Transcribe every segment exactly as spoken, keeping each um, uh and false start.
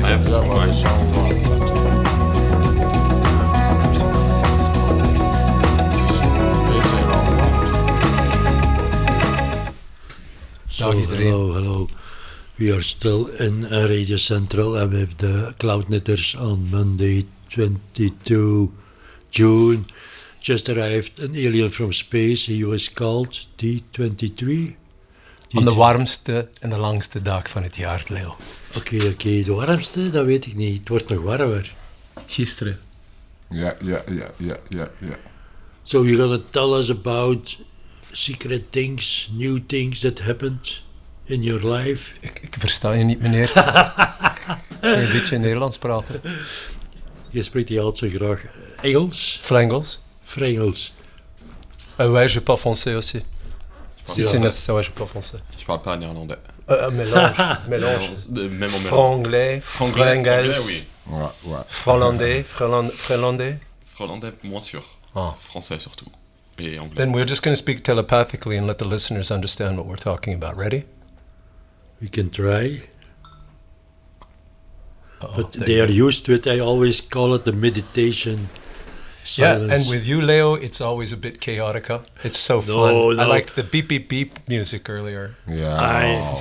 ja, maar zo. So, hello, hello. We are still in uh, Radio Central and with the Cloudknitters on Monday, twenty-second June. Just arrived an alien from space. He was called D twenty-three. Op de warmste en de langste dag van het jaar, Leo. Oké, okay, oké. Okay. De warmste, dat weet ik niet. Het wordt nog warmer. Gisteren. Ja, ja, ja, ja, ja, ja. So you're gonna tell us about secret things, new things that happened in your life? Ik, ik versta je niet, meneer. Een beetje Nederlands praten. Je spreekt hier altijd zo graag Engels? Frangels. Frangels. Uh, ouais, je parle français aussi. Si c'est nécessaire, ouais, je parle français. Je parle pas néerlandais. Euh, mélange, mélange. De, même en mélange. Franglais, franglais, oui. Ouais, ouais. Finlandais, finlandais. Finlandais, moins sûr. Oh. Français surtout. Et anglais. Then we're just going to speak telepathically and let the listeners understand what we're talking about. Ready? We can try. Uh-oh, but they are used to it. I always call it the meditation silence. Yeah, and with you, Leo, it's always a bit chaotica. It's so fun. No, no. I liked the beep, beep, beep music earlier. Yeah. I...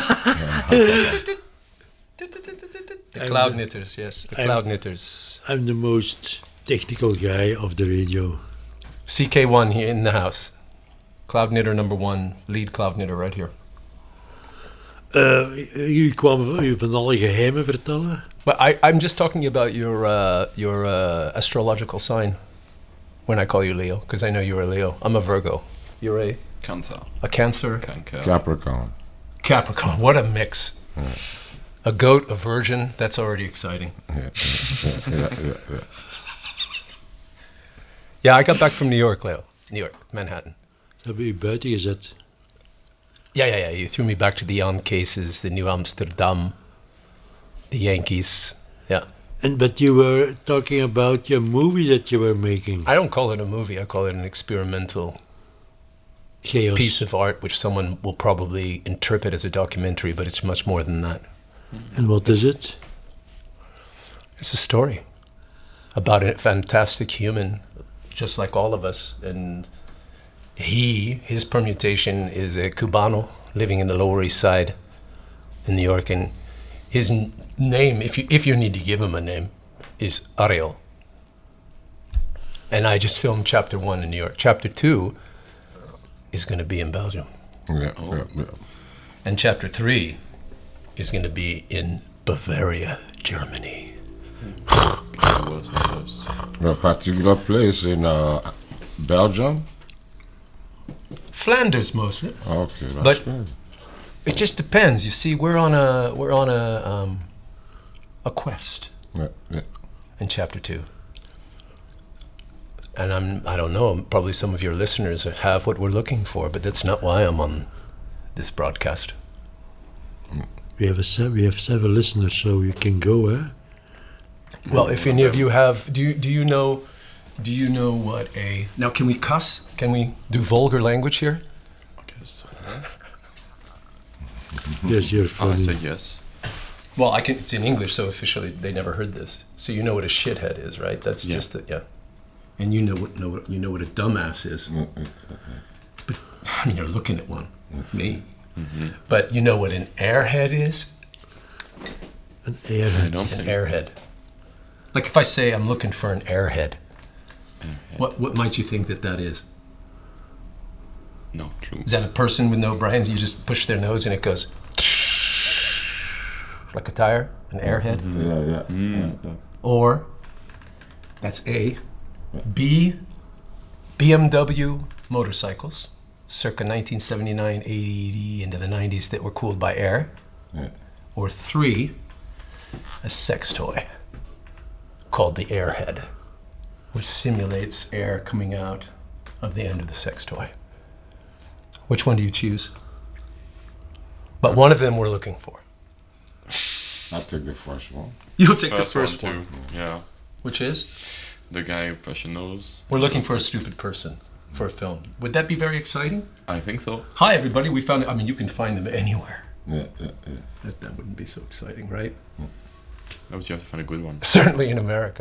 The Cloudknitters, yes. The Cloudknitters. I'm the most technical guy of the radio. C K one here in the house. Cloudknitter number one. Lead Cloudknitter right here. Uh, u kwam u van alle geheimen vertellen? But I, I'm just talking about your uh, your uh, astrological sign when I call you Leo, because I know you're a Leo. I'm a Virgo. You're a? Cancer. A Cancer? Cancer. Capricorn. Capricorn. What a mix. Yeah. A goat, a virgin. That's already exciting. Yeah, yeah, yeah, yeah, yeah. Yeah, I got back from New York, Leo. New York, Manhattan. Hebben u buiten gezet? Yeah, yeah, yeah. You threw me back to the Jan cases, the New Amsterdam, the Yankees. Yeah. And but you were talking about your movie that you were making. I don't call it a movie. I call it an experimental Chaos. piece of art, which someone will probably interpret as a documentary, but it's much more than that. And what it's, is it? It's a story about a fantastic human, just like all of us, and he, his permutation is a Cubano living in the Lower East Side in New York, and his n- name, if you if you need to give him a name, is Ariel. And I just filmed chapter one in New York. Chapter two is going to be in Belgium. Yeah, Oh. yeah, yeah. And chapter three is going to be in Bavaria, Germany. A particular place in uh, Belgium? Flanders mostly. Okay, that's But- good. It just depends. You see, we're on a we're on a um, a quest Yeah, yeah. in chapter two, and I'm I don't know. Probably some of your listeners have what we're looking for, but that's not why I'm on this broadcast. We have a se- we have seven listeners, so you can go, eh? Well, if any of you have, do you do you know, do you know what a now? Can we cuss? Can we do vulgar language here? Okay, so Yes, you're I funny. say yes. Well, I can. It's in English, so officially they never heard this. So you know what a shithead is, right? That's Yeah. just a, yeah. And you know what know what you know what a dumbass is. Mm, mm, But I mean, you're looking at one, me. Mm-hmm. But you know what an airhead is? An I airhead. don't An think. airhead. Like if I say I'm looking for an airhead, Airhead. what what might you think that that is? No clue. Is that a person with no brains? You just push their nose and it goes like a tire, an airhead. Yeah, yeah, yeah, yeah. Or that's A. B. B M W motorcycles, circa nineteen seventy-nine, eighty into the nineties that were cooled by air. Yeah. Or three, a sex toy called the Airhead, which simulates air coming out of the end of the sex toy. Which one do you choose? But one of them we're looking for. I'll take the first one. You'll take First, one, too. Yeah. Which is? The guy who pushed your nose. We're looking for a stupid person for a film. Would that be very exciting? I think so. Hi, everybody. We found it. I mean, you can find them anywhere. Yeah, yeah, yeah. That, that wouldn't be so exciting, right? No, but you have to find a good one. Certainly in America.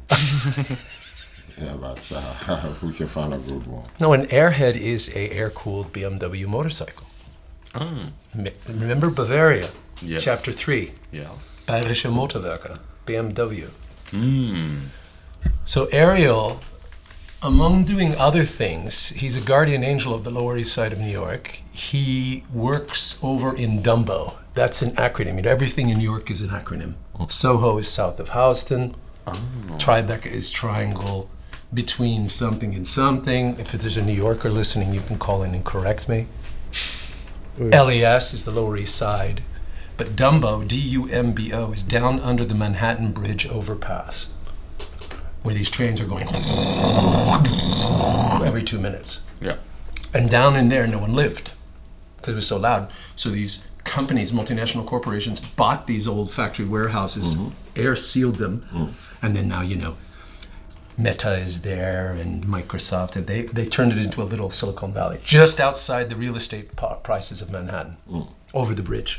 Yeah, but uh, we can find a good one. No, an Airhead is a air-cooled B M W motorcycle. Oh, M- Remember Bavaria, yes. chapter three, Yeah. Bayerische Motorwerke, B M W. Hmm. So Ariel, among doing other things, he's a guardian angel of the Lower East Side of New York. He works over in Dumbo. That's an acronym. You know, everything in New York is an acronym. Soho is south of Houston. Oh. Tribeca is triangle between something and something. If there's a New Yorker listening, you can call in and correct me. L E S is the Lower East Side. But Dumbo, D U M B O, is down under the Manhattan Bridge overpass, where these trains are going every two minutes. Yeah. And down in there, no one lived because it was so loud. So these companies, multinational corporations, bought these old factory warehouses, Mhm. air sealed them, Mm. and then now, you know, Meta is there and Microsoft, and they, they turned it into a little Silicon Valley, just outside the real estate po- prices of Manhattan, Mm. over the bridge.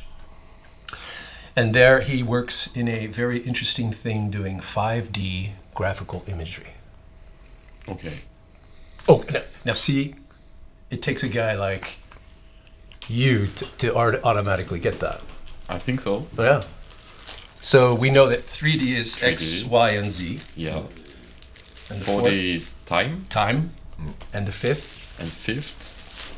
And there he works in a very interesting thing doing five D graphical imagery. Okay. Oh, now, now see, it takes a guy like you to, to art- automatically get that. I think so. Yeah. So we know that three D is X, three D. Y, and Z. Yeah. And the Four fourth, days time time. And the fifth, and fifth.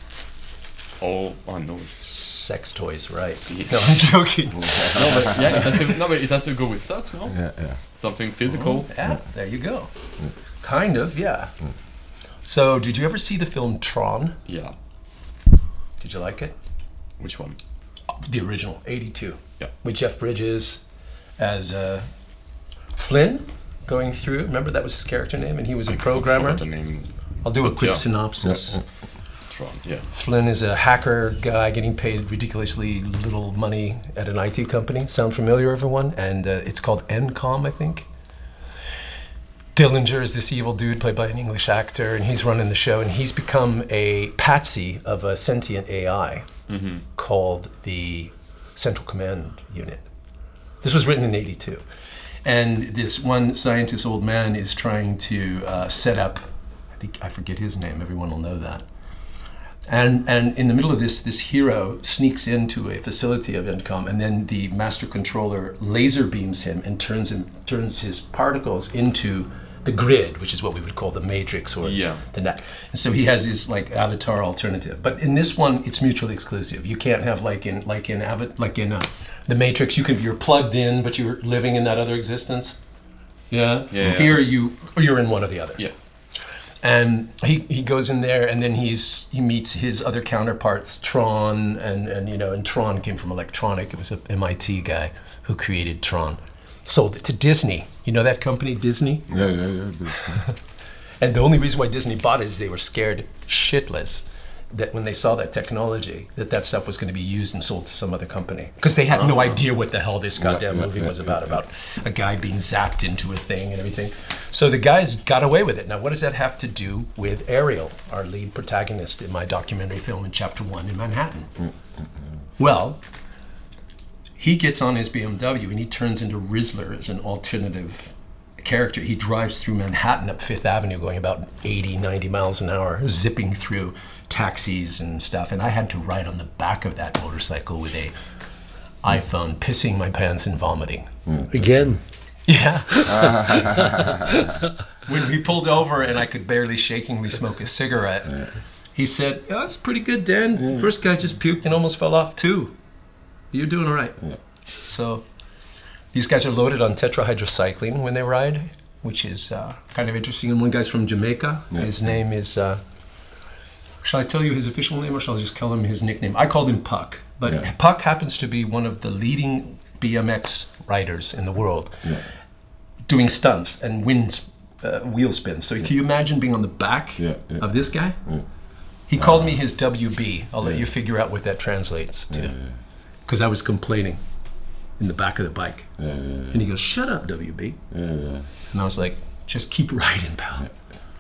Oh, oh no. sex toys, right? Yes. No, I'm joking. No, but yeah, it has to, no, but it has to go with that, no? Yeah, yeah. Something physical. Yeah, there you go. Kind of, yeah. So, did you ever see the film Tron? Yeah. Did you like it? Which one? The original, eighty-two. Yeah. With Jeff Bridges as uh, Flynn going through. Remember that was his character name, and he was a I programmer. forgot the name. I'll do a But quick yeah. synopsis. Tron. Yeah. Flynn is a hacker guy getting paid ridiculously little money at an I T company. Sound familiar, everyone? And uh, it's called N COM, I think. Dillinger is this evil dude played by an English actor, and he's running the show, and he's become a patsy of a sentient A I Mm-hmm. called the Central Command Unit. This was written in eighty-two. And this one scientist old man is trying to uh, set up, I think, I forget his name, everyone will know that. And and in the middle of this, this hero sneaks into a facility of N COM, and then the master controller laser beams him and turns him turns his particles into the grid, which is what we would call the matrix or Yeah. the net. And so he has his like avatar alternative. But in this one, it's mutually exclusive. You can't have like in like in Ava- like in uh, the Matrix. You can you're plugged in, but you're living in that other existence. Yeah. Yeah. Here you or you're in one or the other. Yeah. And he, he goes in there, and then he's he meets his other counterparts, Tron, and, and you know, and Tron came from Electronic. It was an M I T guy who created Tron. Sold it to Disney. You know that company, Disney? Yeah, yeah, yeah. But, And the only reason why Disney bought it is they were scared shitless that when they saw that technology, that that stuff was going to be used and sold to some other company. Because they had no idea what the hell this goddamn yeah, movie yeah, was yeah, about, yeah. about a guy being zapped into a thing and everything. So the guys got away with it. Now, what does that have to do with Ariel, our lead protagonist in my documentary film in chapter one in Manhattan? Well, he gets on his B M W and he turns into Rizzler as an alternative character. He drives through Manhattan up Fifth Avenue going about eighty, ninety miles an hour, zipping through taxis and stuff. And I had to ride on the back of that motorcycle with a iPhone, pissing my pants and vomiting. Again. Yeah. When we pulled over and I could barely shakingly smoke a cigarette, he said, "Oh, that's pretty good, Dan. First guy just puked and almost fell off too. You're doing all right." Yeah. So these guys are loaded on tetrahydrocycline when they ride, which is uh, kind of interesting. And one guy's from Jamaica. Yeah. His name is, uh, shall I tell you his official name or shall I just call him his nickname? I called him Puck. But Yeah. Puck happens to be one of the leading B M X riders in the world, yeah. doing stunts and wins uh, wheel spins. So can you imagine being on the back Yeah, yeah. of this guy? Yeah. He called me his W B. I'll let Yeah. you figure out what that translates to. Yeah, Because I was complaining in the back of the bike. yeah, yeah, And he goes, "Shut up, W B." yeah, yeah. And I was like, "Just keep riding, pal."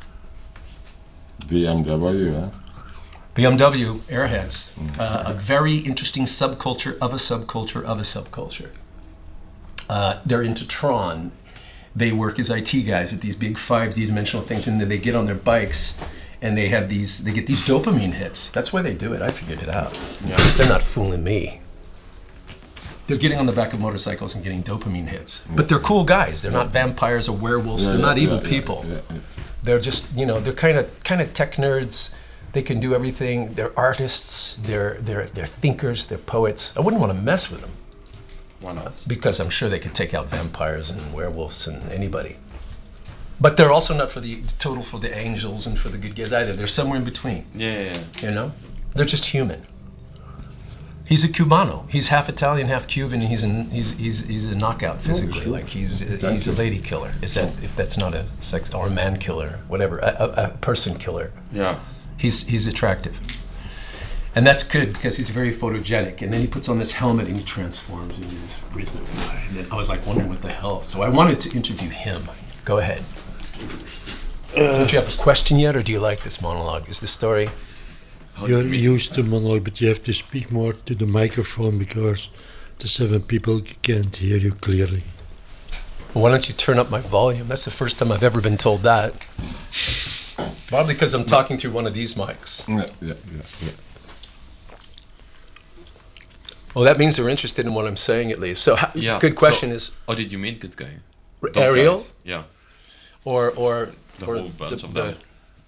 B M W, huh? B M W, Airheads, uh, a very interesting subculture of a subculture of a subculture. Uh, they're into Tron. They work as I T guys at these big five D dimensional things, and then they get on their bikes, and they have these. They get these dopamine hits. That's why they do it. I figured it out. Yeah. They're not fooling me. They're getting on the back of motorcycles and getting dopamine hits. But they're cool guys. They're not vampires or werewolves. Yeah, they're yeah, not evil yeah, people. yeah, yeah. They're just, you know, they're kind of kind of tech nerds. They can do everything. They're artists. They're they're they're thinkers. They're poets. I wouldn't want to mess with them. Why not? Because I'm sure they could take out vampires and werewolves and anybody. But they're also not for the total for the angels and for the good guys either. They're somewhere in between. Yeah, yeah, yeah. You know, they're just human. He's a Cubano. He's half Italian, half Cuban. He's an, he's he's he's a knockout physically. sure. Like he's he's a lady killer. Is that if that's not a sex or a man killer, whatever, a, a, a person killer. Yeah. He's he's attractive. And that's good because he's very photogenic. And then he puts on this helmet and he transforms into this reasonable guy. And then I was like wondering what the hell. So I wanted to interview him. Go ahead. Uh, Don't you have a question yet, or do you like this monologue? Is the story? You're used to monologue, but you have to speak more to the microphone because the seven people can't hear you clearly. Well, why don't you turn up my volume? That's the first time I've ever been told that. Probably because I'm talking through one of these mics. Yeah, yeah, yeah, yeah. Well, that means they're interested in what I'm saying, at least. So, how, Yeah. good question so, is how did you meet good guy? Ariel, Guys. Yeah. or or The or whole bunch of them.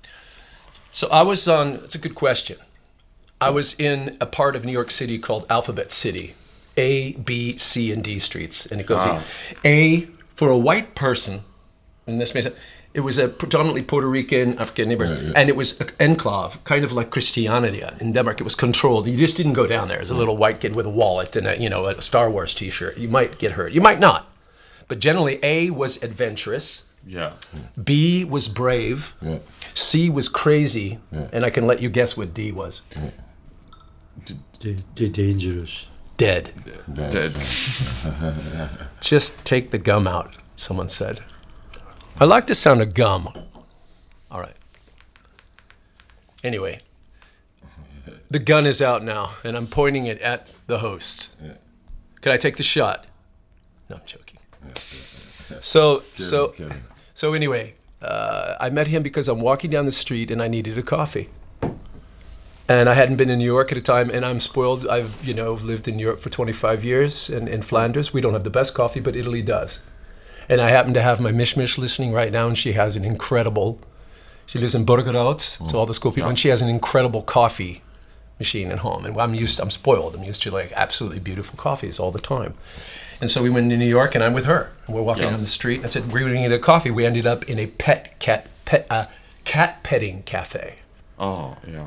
So I was on. It's a good question. I was in a part of New York City called Alphabet City, A, B, C, and D streets, and it goes Ah. A for a white person, and this makes it. It was a predominantly Puerto Rican, African neighborhood, Yeah, yeah. and it was an enclave, kind of like Christiania in Denmark. It was controlled. You just didn't go down there as a little white kid with a wallet and a, you know, a Star Wars T-shirt. You might get hurt. You might not. But generally, A was adventurous, Yeah. B was brave, Yeah. C was crazy, Yeah. and I can let you guess what D was. They, they're dangerous. Dead. Yeah. That's Just take the gum out, someone said. I like the sound of gum. All right. Anyway, the gun is out now, and I'm pointing it at the host. Yeah. Can I take the shot? No, I'm joking. So, so, Kidding. so anyway, uh, I met him because I'm walking down the street and I needed a coffee. And I hadn't been in New York at a time, and I'm spoiled. I've, you know, lived in Europe for twenty-five years, and in Flanders, we don't have the best coffee, but Italy does. And I happen to have my Mishmish listening right now, and she has an incredible, she lives in Burgerhout, so all the school people, Yeah. and she has an incredible coffee machine at home. And I'm used, I'm spoiled. I'm used to like absolutely beautiful coffees all the time. And so we went to New York, and I'm with her. And we're walking Yes. down the street, and I said, we're going to get a coffee. We ended up in a pet cat, pet, uh, cat petting cafe. oh yeah.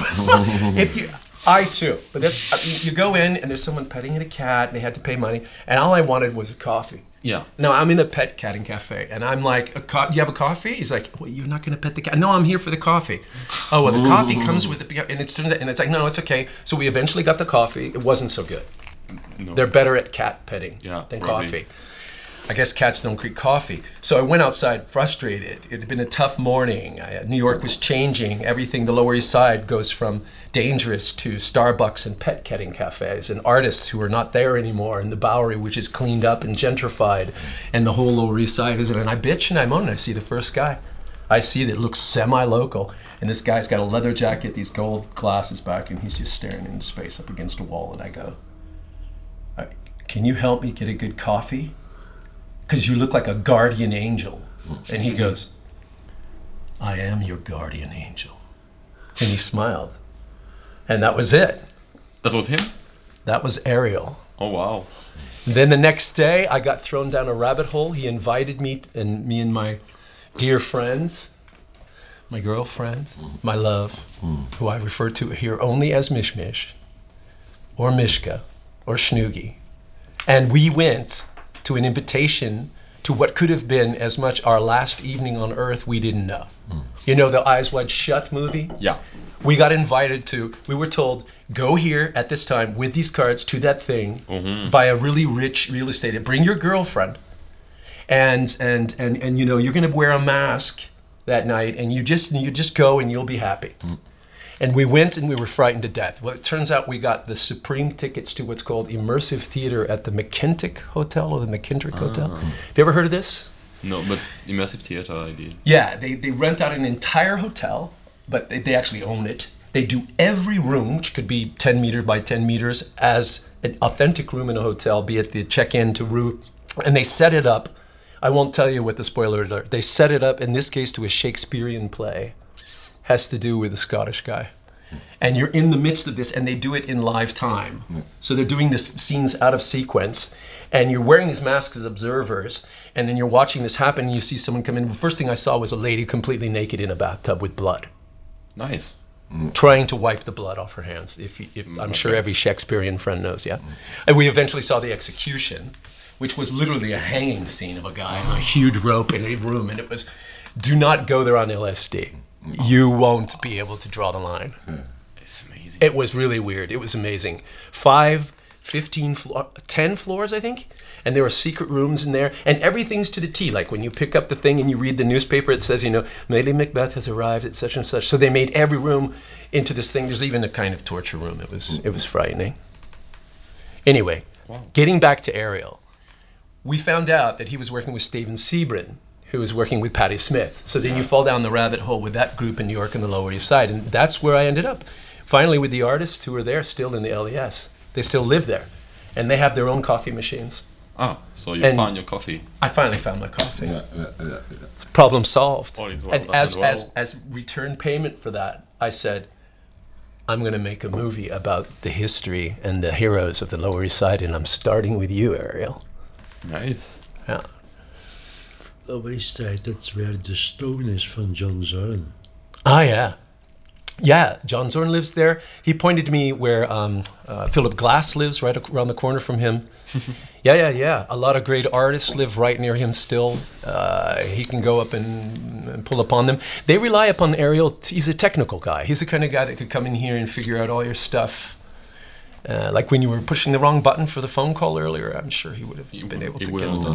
If you, I too, but that's, I mean, you go in and there's someone petting a cat and they had to pay money, and all I wanted was a coffee. Yeah. Now I'm in a pet catting cafe, and I'm like, a co- "You have a coffee?" He's like, "Well, you're not going to pet the cat." No, I'm here for the coffee. Oh, well, the coffee comes with the, and it's and it's like, no, it's okay. So we eventually got the coffee. It wasn't so good. No. They're better at cat petting Yeah, than probably. coffee. I guess cats don't create coffee. So I went outside frustrated. It had been a tough morning. I, New York was changing. Everything, the Lower East Side goes from dangerous to Starbucks and pet petting cafes and artists who are not there anymore, and the Bowery, which is cleaned up and gentrified, and the whole Lower East Side is. And I bitch and I moan, and I see the first guy. I see that looks semi-local, and this guy's got a leather jacket, these gold glasses back, and he's just staring into space up against a wall. And I go, "All right, can you help me get a good coffee? Because you look like a guardian angel." And he goes, "I am your guardian angel." And he smiled. And that was it. That was him? That was Ariel. Oh wow. Then the next day, I got thrown down a rabbit hole. He invited me, t- and me and my dear friends, my girlfriends, my love, who I refer to here only as Mishmish, or Mishka, or Schnoogie. And we went to an invitation to what could have been as much our last evening on Earth we didn't know. You know the Eyes Wide Shut movie? Yeah. We got invited to, we were told, go here at this time with these cards to that thing via really rich real estate. Bring your girlfriend. And, and, and, and you know, you're going to wear a mask that night, and you just, you just go and you'll be happy. And we went and we were frightened to death. Well, it turns out we got the supreme tickets to what's called immersive theater at the McKintic Hotel or the McKintrick Hotel. Have you ever heard of this? No, but immersive theater I did. Yeah, they, they rent out an entire hotel, but they, they actually own it. They do every room, which could be ten meters by ten meters, as an authentic room in a hotel, be it the check-in to room. And they set it up. I won't tell you what the spoiler alert. They set it up, in this case, to a Shakespearean play. Has to do with a Scottish guy. And you're in the midst of this, and they do it in live time. So they're doing this scenes out of sequence, and you're wearing these masks as observers, and then you're watching this happen, and you see someone come in. The first thing I saw was a lady completely naked in a bathtub with blood, Nice. trying to wipe the blood off her hands. If, if I'm sure every Shakespearean friend knows, yeah. And we eventually saw the execution, which was literally a hanging scene of a guy on a huge rope in a room, and it was, do not go there on L S D. You won't be able to draw the line. It's amazing. It was really weird. It was amazing. Five, fifteen, flo- ten floors, I think. And there were secret rooms in there. And everything's to the T. Like when you pick up the thing and you read the newspaper, it says, you know, Lady Macbeth has arrived at such and such. So they made every room into this thing. There's even a kind of torture room. It was, it was frightening. Anyway, Wow. getting back to Ariel, we found out that he was working with Steven Sebrin, who was working with Patti Smith. So then you fall down the rabbit hole with that group in New York and the Lower East Side. And that's where I ended up. Finally, with the artists who are there still in the L E S. They still live there. And they have their own coffee machines. Ah, so you And- found your coffee. I finally found my coffee. Yeah, yeah, yeah, yeah. Problem solved. All is well And done as, well. as, as return payment for that, I said, I'm going to make a movie about the history and the heroes of the Lower East Side. And I'm starting with you, Ariel. Nice. Yeah. Lower East Side, that's where the stone is from John Zorn. Ah, yeah. Yeah, John Zorn lives there. He pointed to me where um, uh, Philip Glass lives, right ac- around the corner from him. yeah, yeah, yeah. A lot of great artists live right near him still. Uh, he can go up and, and pull upon them. They rely upon Ariel. T- he's a technical guy. He's the kind of guy that could come in here and figure out all your stuff. Uh, like when you were pushing the wrong button for the phone call earlier, I'm sure he would have You, been able you to would get have it. done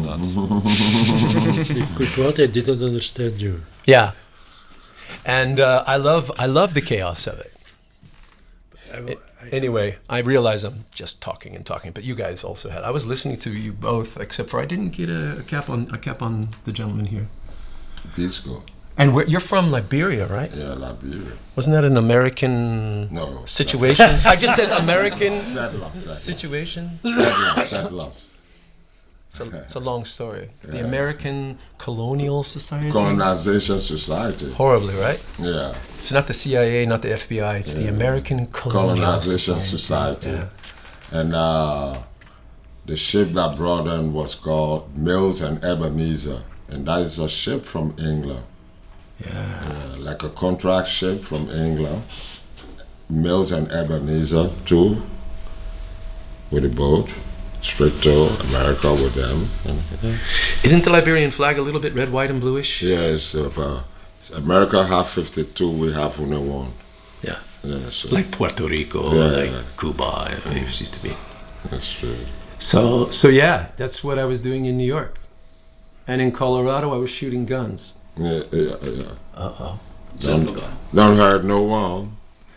that. But what? I didn't understand you. Yeah. And uh, I love I love the chaos of it. I, will- I, Anyway, I realize I'm just talking and talking, but you guys also had. I was listening to you both, except for I didn't get a, a cap on a cap on the gentleman here. Pisco. And where, you're from Liberia, right? Yeah, Liberia. Wasn't that an American No. situation? I just said American Settlers. Settlers. situation. Settlers. Settlers. It's a, it's a long story. The American Colonial Society. Colonization Society. Horribly, right? Yeah. It's not the C I A, not the F B I. It's the American Colonial Colonization Society. Society. Yeah. And uh, the ship that brought them was called Mills and Ebenezer. And that is a ship from England. Yeah. Uh, like a contract ship from England. Mills and Ebenezer, two with a boat, straight to America with them. And, Isn't the Liberian flag a little bit red, white, and bluish? yeah, it's uh, America have fifty-two, we have only one. Yeah. Yeah, so Like Puerto Rico, Yeah, like yeah. Cuba, it used to be. that's true. So, so yeah, that's what I was doing in New York, and in Colorado, I was shooting guns. Yeah, yeah, yeah. Uh oh. Just Don't, for that. don't hurt no one.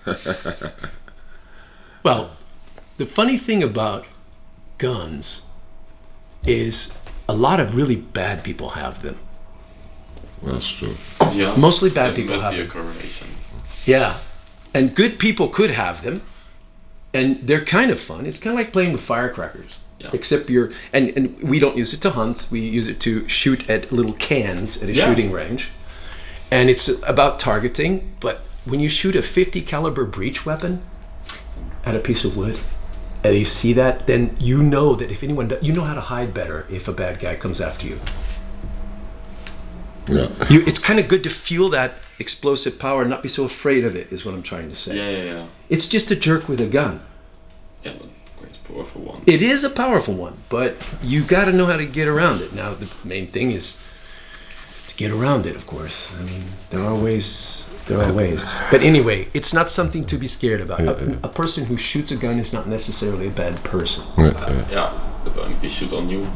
Well, the funny thing about guns is a lot of really bad people have them. That's true. Yeah. Mostly bad There people must have be a them. correlation. Yeah, and good people could have them, and they're kind of fun. It's kind of like playing with firecrackers. Yeah. Except you're, and, and we don't use it to hunt. We use it to shoot at little cans at a Yeah. shooting range. And it's about targeting, but when you shoot a fifty caliber breech weapon at a piece of wood, and you see that, then you know that if anyone, do, you know how to hide better if a bad guy comes after you. Yeah. you it's kind of good to feel that explosive power and not be so afraid of it, is what I'm trying to say. Yeah, yeah, yeah. It's just a jerk with a gun. Yeah, but quite powerful one. It is a powerful one, but you got to know how to get around it. Now, the main thing is to get around it, of course. I mean, there are ways. There are ways. But anyway, it's not something to be scared about. A, a person who shoots a gun is not necessarily a bad person. Yeah, but if he shoots on you.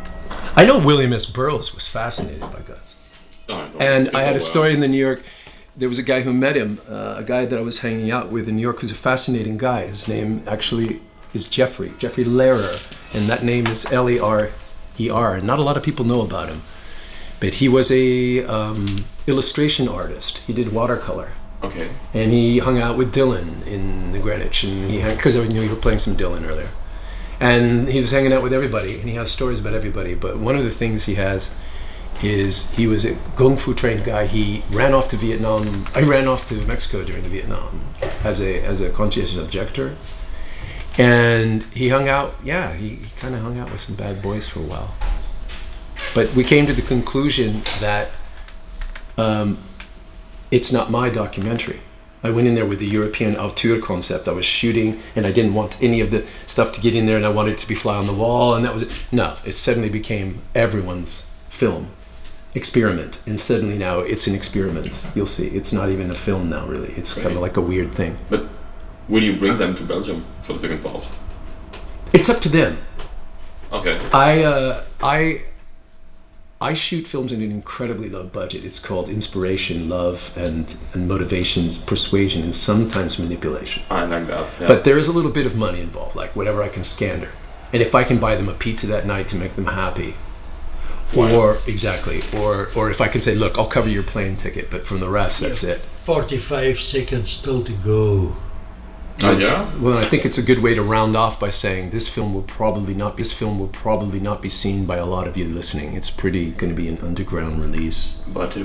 I know William S. Burroughs was fascinated by guns. Oh, no, And people I had a were- story in the New York there was a guy who met him, uh, a guy that I was hanging out with in New York who's a fascinating guy. His name actually is Jeffrey, Jeffrey Lehrer, and that name is L E R E R. Not a lot of people know about him, but he was a um, illustration artist. He did watercolor. Okay. And he hung out with Dylan in the Greenwich, and he had, because I knew you were playing some Dylan earlier. And he was hanging out with everybody, and he has stories about everybody. But one of the things he has is he was a Kung Fu trained guy. He ran off to Vietnam. I ran off to Mexico during the Vietnam as a as a conscientious objector. And he hung out, yeah, he, he kind of hung out with some bad boys for a while. But we came to the conclusion that um, it's not my documentary. I went in there with the European auteur concept. I was shooting, and I didn't want any of the stuff to get in there, and I wanted it to be fly on the wall, and that was it. No, it suddenly became everyone's film experiment, and suddenly now it's an experiment. You'll see, it's not even a film now, really. It's kind of like a weird thing. But will you bring them to Belgium for the second part? It's up to them. Okay. I uh, I I shoot films in an incredibly low budget. It's called inspiration, love, and, and motivation, persuasion, and sometimes manipulation. I like that. Yeah. But there is a little bit of money involved, like whatever I can scander. And if I can buy them a pizza that night to make them happy, Why or not? exactly, or or if I can say, look, I'll cover your plane ticket, but from the rest, that's it. forty-five seconds still to go. Oh yeah. Well, I think it's a good way to round off by saying this film will probably not this film will probably not be seen by a lot of you listening. It's pretty going to be an underground release. But